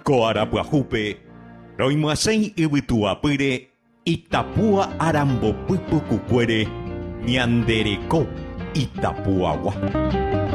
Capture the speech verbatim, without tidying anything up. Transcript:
Coarapuajupe, Roimuasei Ibutuapire, Itapúa Arambopypo Kukuere, Ñandereko, Itapuagua.